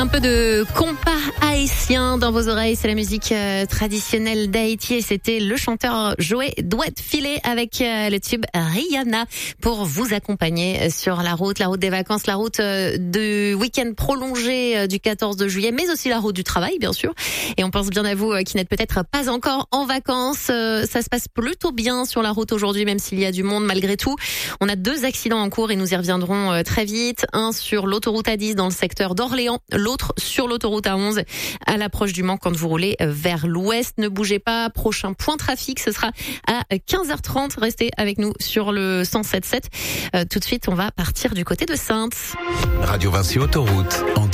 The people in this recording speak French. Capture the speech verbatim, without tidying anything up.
Un peu de compas haïtien dans vos oreilles, c'est la musique euh, traditionnelle d'Haïti et c'était le chanteur Joey Douette Filet avec euh, le tube Rihanna pour vous accompagner sur la route, la route des vacances, la route euh, du week-end prolongé euh, du quatorze de juillet, mais aussi la route du travail bien sûr. Et on pense bien à vous euh, qui n'êtes peut-être pas encore en vacances. Euh, ça se passe plutôt bien sur la route aujourd'hui, même s'il y a du monde malgré tout. On a deux accidents en cours et nous y reviendrons euh, très vite. Un sur l'autoroute A dix dans le secteur d'Orléans, l'autre sur l'autoroute A onze à l'approche du Mans quand vous roulez vers l'ouest. Ne bougez pas, prochain point trafic, ce sera à quinze heures trente. Restez avec nous sur le cent sept virgule sept. Euh, tout de suite, on va partir du côté de Saintes. Radio Vinci Autoroute. En